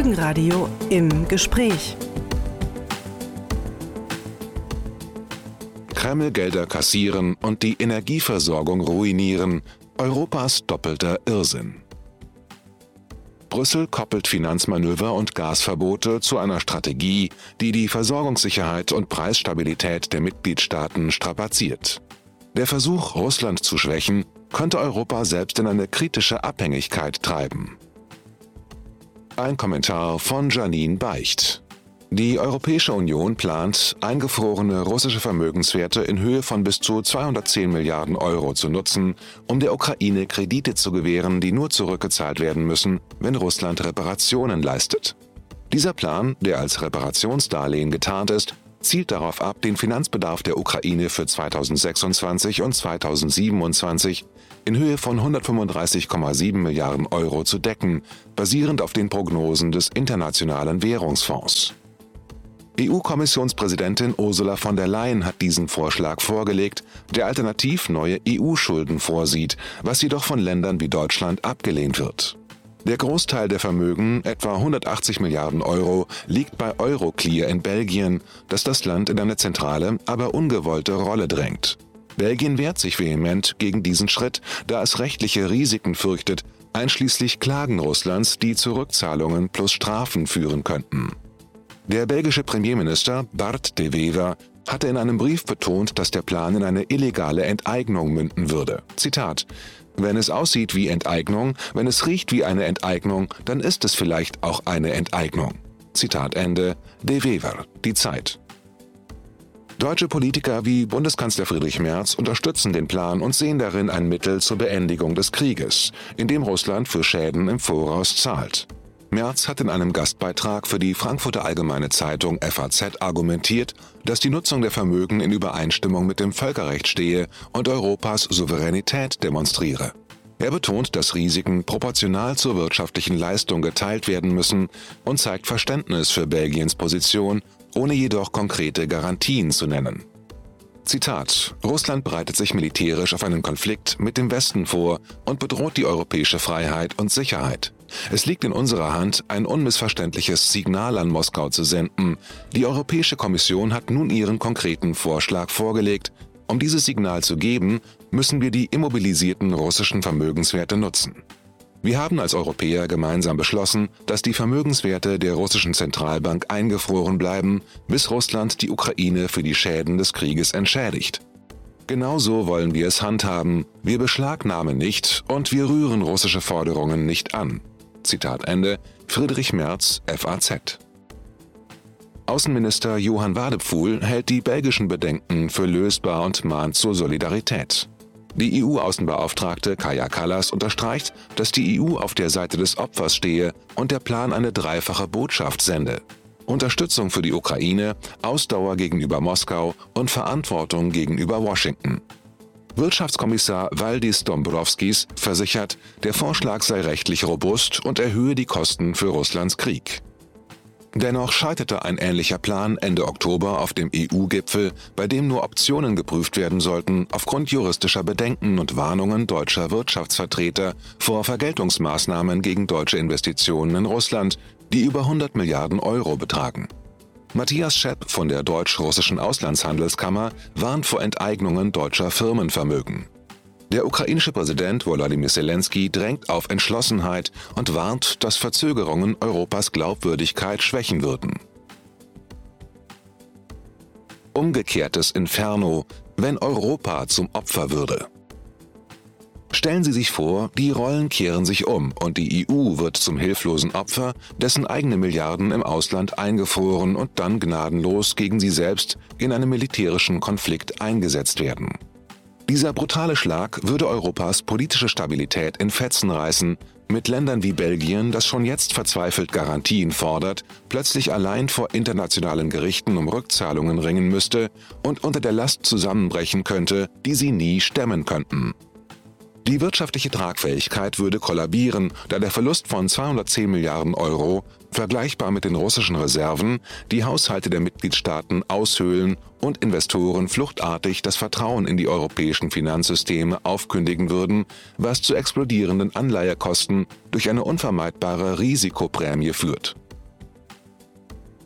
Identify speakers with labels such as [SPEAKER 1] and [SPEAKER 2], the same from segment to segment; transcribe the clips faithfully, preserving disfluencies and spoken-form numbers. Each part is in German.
[SPEAKER 1] Morgenradio im Gespräch.
[SPEAKER 2] Kreml Gelder kassieren und die Energieversorgung ruinieren. Europas doppelter Irrsinn. Brüssel koppelt Finanzmanöver und Gasverbote zu einer Strategie, die die Versorgungssicherheit und Preisstabilität der Mitgliedstaaten strapaziert. Der Versuch, Russland zu schwächen, könnte Europa selbst in eine kritische Abhängigkeit treiben. Ein Kommentar von Janine Beicht. Die Europäische Union plant, eingefrorene russische Vermögenswerte in Höhe von bis zu zweihundertzehn Milliarden Euro zu nutzen, um der Ukraine Kredite zu gewähren, die nur zurückgezahlt werden müssen, wenn Russland Reparationen leistet. Dieser Plan, der als Reparationsdarlehen getarnt ist, zielt darauf ab, den Finanzbedarf der Ukraine für zweitausendsechsundzwanzig und zweitausendsiebenundzwanzig in Höhe von hundertfünfunddreißig Komma sieben Milliarden Euro zu decken, basierend auf den Prognosen des Internationalen Währungsfonds. E U-Kommissionspräsidentin Ursula von der Leyen hat diesen Vorschlag vorgelegt, der alternativ neue E U-Schulden vorsieht, was jedoch von Ländern wie Deutschland abgelehnt wird. Der Großteil der Vermögen, etwa hundertachtzig Milliarden Euro, liegt bei Euroclear in Belgien, das das Land in eine zentrale, aber ungewollte Rolle drängt. Belgien wehrt sich vehement gegen diesen Schritt, da es rechtliche Risiken fürchtet, einschließlich Klagen Russlands, die zu Rückzahlungen plus Strafen führen könnten. Der belgische Premierminister Bart De Wever hatte in einem Brief betont, dass der Plan in eine illegale Enteignung münden würde. Zitat: Wenn es aussieht wie Enteignung, wenn es riecht wie eine Enteignung, dann ist es vielleicht auch eine Enteignung. Zitat Ende. De Wever, Die Zeit. Deutsche Politiker wie Bundeskanzler Friedrich Merz unterstützen den Plan und sehen darin ein Mittel zur Beendigung des Krieges, in dem Russland für Schäden im Voraus zahlt. Merz hat in einem Gastbeitrag für die Frankfurter Allgemeine Zeitung F A Z argumentiert, dass die Nutzung der Vermögen in Übereinstimmung mit dem Völkerrecht stehe und Europas Souveränität demonstriere. Er betont, dass Risiken proportional zur wirtschaftlichen Leistung geteilt werden müssen und zeigt Verständnis für Belgiens Position, ohne jedoch konkrete Garantien zu nennen. Zitat: Russland bereitet sich militärisch auf einen Konflikt mit dem Westen vor und bedroht die europäische Freiheit und Sicherheit. Es liegt in unserer Hand, ein unmissverständliches Signal an Moskau zu senden. Die Europäische Kommission hat nun ihren konkreten Vorschlag vorgelegt. Um dieses Signal zu geben, müssen wir die immobilisierten russischen Vermögenswerte nutzen. Wir haben als Europäer gemeinsam beschlossen, dass die Vermögenswerte der russischen Zentralbank eingefroren bleiben, bis Russland die Ukraine für die Schäden des Krieges entschädigt. Genauso wollen wir es handhaben. Wir beschlagnahmen nicht und wir rühren russische Forderungen nicht an. Zitat Ende. Friedrich Merz, F A Z. Außenminister Johan Wadephul hält die belgischen Bedenken für lösbar und mahnt zur Solidarität. Die E U-Außenbeauftragte Kaja Kallas unterstreicht, dass die E U auf der Seite des Opfers stehe und der Plan eine dreifache Botschaft sende: Unterstützung für die Ukraine, Ausdauer gegenüber Moskau und Verantwortung gegenüber Washington. Wirtschaftskommissar Valdis Dombrovskis versichert, der Vorschlag sei rechtlich robust und erhöhe die Kosten für Russlands Krieg. Dennoch scheiterte ein ähnlicher Plan Ende Oktober auf dem E U-Gipfel, bei dem nur Optionen geprüft werden sollten, aufgrund juristischer Bedenken und Warnungen deutscher Wirtschaftsvertreter vor Vergeltungsmaßnahmen gegen deutsche Investitionen in Russland, die über hundert Milliarden Euro betragen. Matthias Schepp von der Deutsch-Russischen Auslandshandelskammer warnt vor Enteignungen deutscher Firmenvermögen. Der ukrainische Präsident Volodymyr Zelensky drängt auf Entschlossenheit und warnt, dass Verzögerungen Europas Glaubwürdigkeit schwächen würden. Umgekehrtes Inferno, wenn Europa zum Opfer würde. Stellen Sie sich vor, die Rollen kehren sich um und die E U wird zum hilflosen Opfer, dessen eigene Milliarden im Ausland eingefroren und dann gnadenlos gegen sie selbst in einem militärischen Konflikt eingesetzt werden. Dieser brutale Schlag würde Europas politische Stabilität in Fetzen reißen, mit Ländern wie Belgien, das schon jetzt verzweifelt Garantien fordert, plötzlich allein vor internationalen Gerichten um Rückzahlungen ringen müsste und unter der Last zusammenbrechen könnte, die sie nie stemmen könnten. Die wirtschaftliche Tragfähigkeit würde kollabieren, da der Verlust von zweihundertzehn Milliarden Euro, vergleichbar mit den russischen Reserven, die Haushalte der Mitgliedstaaten aushöhlen und Investoren fluchtartig das Vertrauen in die europäischen Finanzsysteme aufkündigen würden, was zu explodierenden Anleihekosten durch eine unvermeidbare Risikoprämie führt.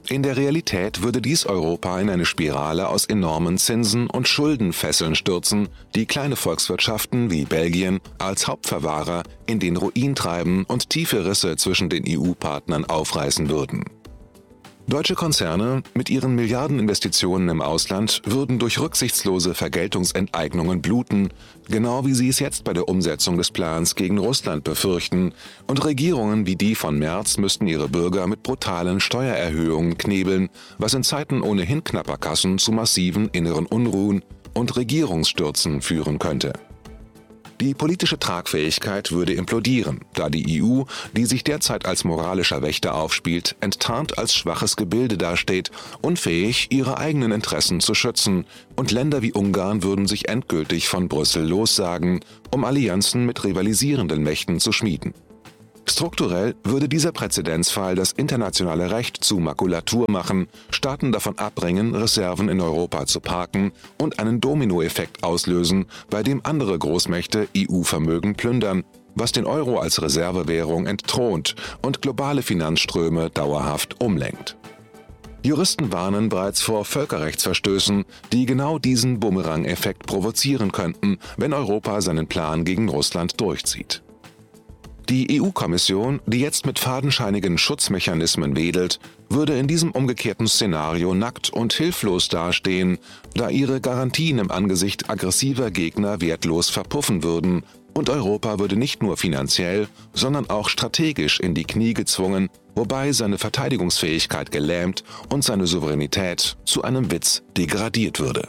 [SPEAKER 2] In der Realität würde dies Europa in eine Spirale aus enormen Zinsen und Schuldenfesseln stürzen, die kleine Volkswirtschaften wie Belgien als Hauptverwahrer in den Ruin treiben und tiefe Risse zwischen den E U-Partnern aufreißen würden. Deutsche Konzerne mit ihren Milliardeninvestitionen im Ausland würden durch rücksichtslose Vergeltungsenteignungen bluten, genau wie sie es jetzt bei der Umsetzung des Plans gegen Russland befürchten, und Regierungen wie die von Merz müssten ihre Bürger mit brutalen Steuererhöhungen knebeln, was in Zeiten ohnehin knapper Kassen zu massiven inneren Unruhen und Regierungsstürzen führen könnte. Die politische Tragfähigkeit würde implodieren, da die E U, die sich derzeit als moralischer Wächter aufspielt, enttarnt als schwaches Gebilde dasteht, unfähig, ihre eigenen Interessen zu schützen, und Länder wie Ungarn würden sich endgültig von Brüssel lossagen, um Allianzen mit rivalisierenden Mächten zu schmieden. Strukturell würde dieser Präzedenzfall das internationale Recht zu Makulatur machen, Staaten davon abbringen, Reserven in Europa zu parken und einen Dominoeffekt auslösen, bei dem andere Großmächte E U-Vermögen plündern, was den Euro als Reservewährung entthront und globale Finanzströme dauerhaft umlenkt. Juristen warnen bereits vor Völkerrechtsverstößen, die genau diesen Bumerang-Effekt provozieren könnten, wenn Europa seinen Plan gegen Russland durchzieht. Die E U-Kommission, die jetzt mit fadenscheinigen Schutzmechanismen wedelt, würde in diesem umgekehrten Szenario nackt und hilflos dastehen, da ihre Garantien im Angesicht aggressiver Gegner wertlos verpuffen würden, und Europa würde nicht nur finanziell, sondern auch strategisch in die Knie gezwungen, wobei seine Verteidigungsfähigkeit gelähmt und seine Souveränität zu einem Witz degradiert würde.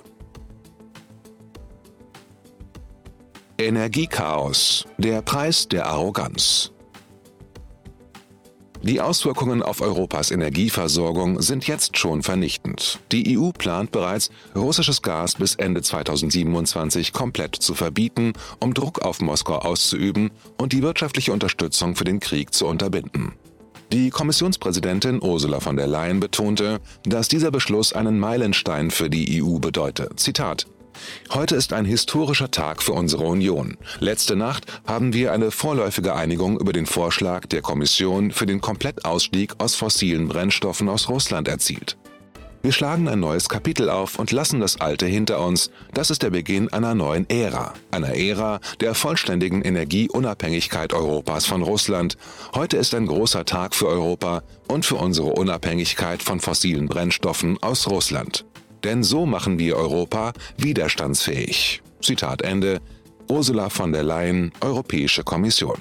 [SPEAKER 2] Energiechaos, der Preis der Arroganz. Die Auswirkungen auf Europas Energieversorgung sind jetzt schon vernichtend. Die E U plant bereits, russisches Gas bis Ende zweitausendsiebenundzwanzig komplett zu verbieten, um Druck auf Moskau auszuüben und die wirtschaftliche Unterstützung für den Krieg zu unterbinden. Die Kommissionspräsidentin Ursula von der Leyen betonte, dass dieser Beschluss einen Meilenstein für die E U bedeute. Zitat: Heute ist ein historischer Tag für unsere Union. Letzte Nacht haben wir eine vorläufige Einigung über den Vorschlag der Kommission für den Komplettausstieg aus fossilen Brennstoffen aus Russland erzielt. Wir schlagen ein neues Kapitel auf und lassen das alte hinter uns. Das ist der Beginn einer neuen Ära, einer Ära der vollständigen Energieunabhängigkeit Europas von Russland. Heute ist ein großer Tag für Europa und für unsere Unabhängigkeit von fossilen Brennstoffen aus Russland. Denn so machen wir Europa widerstandsfähig. Zitat Ende. Ursula von der Leyen, Europäische Kommission.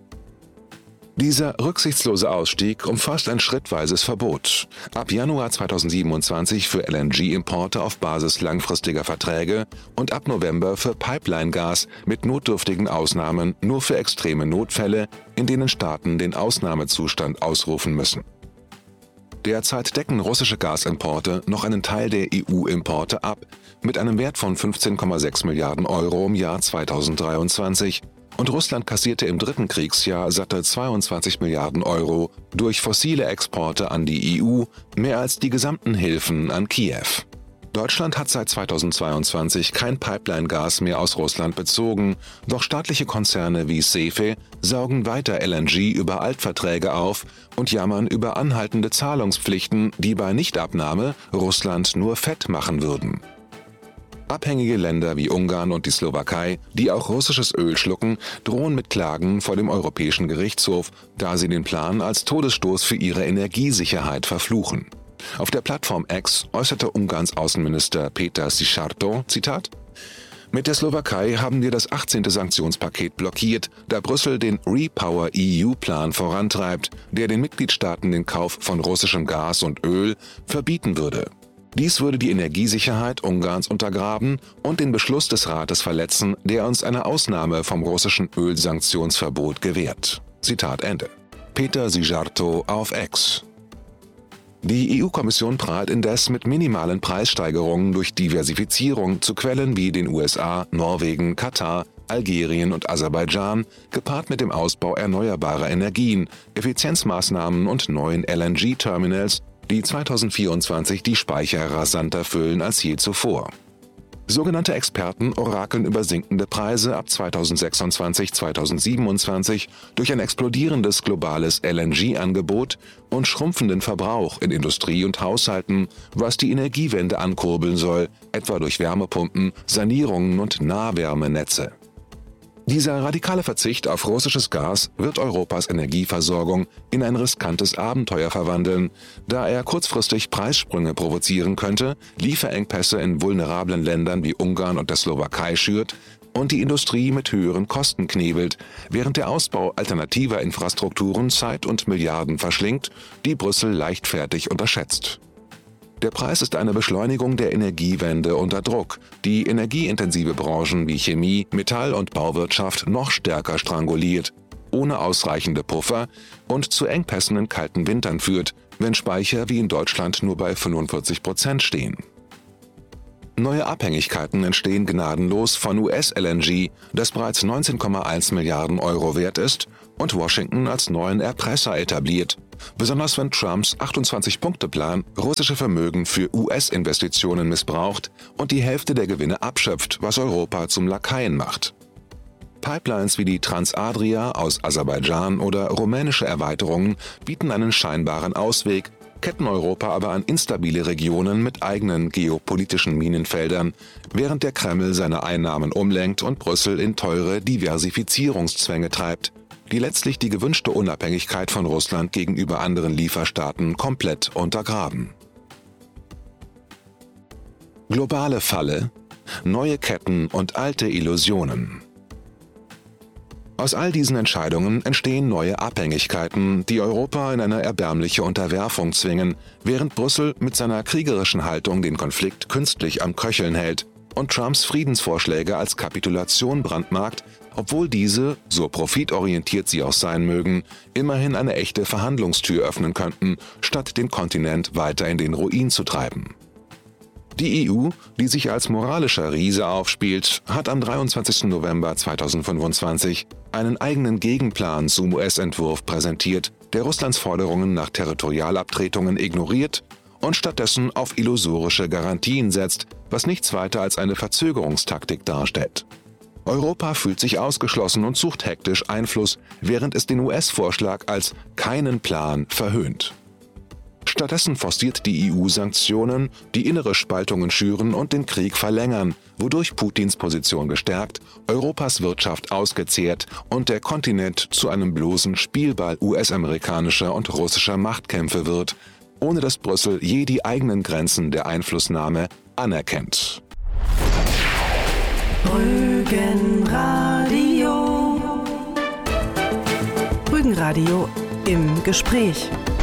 [SPEAKER 2] Dieser rücksichtslose Ausstieg umfasst ein schrittweises Verbot. Ab Januar zweitausendsiebenundzwanzig für L N G-Importe auf Basis langfristiger Verträge und ab November für Pipeline-Gas mit notdürftigen Ausnahmen nur für extreme Notfälle, in denen Staaten den Ausnahmezustand ausrufen müssen. Derzeit decken russische Gasimporte noch einen Teil der E U-Importe ab, mit einem Wert von fünfzehn Komma sechs Milliarden Euro im Jahr zweitausenddreiundzwanzig, und Russland kassierte im dritten Kriegsjahr satte zweiundzwanzig Milliarden Euro durch fossile Exporte an die E U, mehr als die gesamten Hilfen an Kiew. Deutschland hat seit zweitausendzweiundzwanzig kein Pipeline-Gas mehr aus Russland bezogen, doch staatliche Konzerne wie SEFE saugen weiter L N G über Altverträge auf und jammern über anhaltende Zahlungspflichten, die bei Nichtabnahme Russland nur fett machen würden. Abhängige Länder wie Ungarn und die Slowakei, die auch russisches Öl schlucken, drohen mit Klagen vor dem Europäischen Gerichtshof, da sie den Plan als Todesstoß für ihre Energiesicherheit verfluchen. Auf der Plattform X äußerte Ungarns Außenminister Péter Szijjártó, Zitat: Mit der Slowakei haben wir das achtzehnte Sanktionspaket blockiert, da Brüssel den Repower E U-Plan vorantreibt, der den Mitgliedstaaten den Kauf von russischem Gas und Öl verbieten würde. Dies würde die Energiesicherheit Ungarns untergraben und den Beschluss des Rates verletzen, der uns eine Ausnahme vom russischen Ölsanktionsverbot gewährt. Zitat Ende. Péter Szijjártó auf X. Die E U-Kommission prahlt indes mit minimalen Preissteigerungen durch Diversifizierung zu Quellen wie den U S A, Norwegen, Katar, Algerien und Aserbaidschan, gepaart mit dem Ausbau erneuerbarer Energien, Effizienzmaßnahmen und neuen L N G-Terminals, die zweitausendvierundzwanzig die Speicher rasanter füllen als je zuvor. Sogenannte Experten orakeln über sinkende Preise ab zweitausendsechsundzwanzig, zweitausendsiebenundzwanzig durch ein explodierendes globales L N G-Angebot und schrumpfenden Verbrauch in Industrie und Haushalten, was die Energiewende ankurbeln soll, etwa durch Wärmepumpen, Sanierungen und Nahwärmenetze. Dieser radikale Verzicht auf russisches Gas wird Europas Energieversorgung in ein riskantes Abenteuer verwandeln, da er kurzfristig Preissprünge provozieren könnte, Lieferengpässe in vulnerablen Ländern wie Ungarn und der Slowakei schürt und die Industrie mit höheren Kosten knebelt, während der Ausbau alternativer Infrastrukturen Zeit und Milliarden verschlingt, die Brüssel leichtfertig unterschätzt. Der Preis ist eine Beschleunigung der Energiewende unter Druck, die energieintensive Branchen wie Chemie, Metall- und Bauwirtschaft noch stärker stranguliert, ohne ausreichende Puffer und zu Engpässen in kalten Wintern führt, wenn Speicher wie in Deutschland nur bei fünfundvierzig Prozent stehen. Neue Abhängigkeiten entstehen gnadenlos von U S-L N G, das bereits neunzehn Komma eins Milliarden Euro wert ist und Washington als neuen Erpresser etabliert, besonders wenn Trumps achtundzwanzig-Punkte-Plan russische Vermögen für U S-Investitionen missbraucht und die Hälfte der Gewinne abschöpft, was Europa zum Lakaien macht. Pipelines wie die Transadria aus Aserbaidschan oder rumänische Erweiterungen bieten einen scheinbaren Ausweg, ketten Europa aber an instabile Regionen mit eigenen geopolitischen Minenfeldern, während der Kreml seine Einnahmen umlenkt und Brüssel in teure Diversifizierungszwänge treibt, die letztlich die gewünschte Unabhängigkeit von Russland gegenüber anderen Lieferstaaten komplett untergraben. Globale Falle, neue Ketten und alte Illusionen. Aus all diesen Entscheidungen entstehen neue Abhängigkeiten, die Europa in eine erbärmliche Unterwerfung zwingen, während Brüssel mit seiner kriegerischen Haltung den Konflikt künstlich am Köcheln hält und Trumps Friedensvorschläge als Kapitulation brandmarkt, obwohl diese, so profitorientiert sie auch sein mögen, immerhin eine echte Verhandlungstür öffnen könnten, statt den Kontinent weiter in den Ruin zu treiben. Die E U, die sich als moralischer Riese aufspielt, hat am dreiundzwanzigsten November zweitausendfünfundzwanzig einen eigenen Gegenplan zum U S-Entwurf präsentiert, der Russlands Forderungen nach Territorialabtretungen ignoriert und stattdessen auf illusorische Garantien setzt, was nichts weiter als eine Verzögerungstaktik darstellt. Europa fühlt sich ausgeschlossen und sucht hektisch Einfluss, während es den U S-Vorschlag als keinen Plan verhöhnt. Stattdessen forciert die E U Sanktionen, die innere Spaltungen schüren und den Krieg verlängern, wodurch Putins Position gestärkt, Europas Wirtschaft ausgezehrt und der Kontinent zu einem bloßen Spielball U S-amerikanischer und russischer Machtkämpfe wird, ohne dass Brüssel je die eigenen Grenzen der Einflussnahme anerkennt.
[SPEAKER 1] Rügenradio. Rügenradio im Gespräch.